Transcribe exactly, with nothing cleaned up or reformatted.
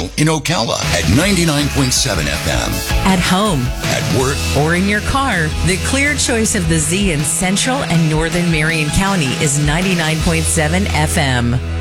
Radio in Ocala at ninety-nine point seven F M. At home, at work, or in your car, the clear choice of the Z in Central and Northern Marion County is ninety-nine point seven F M.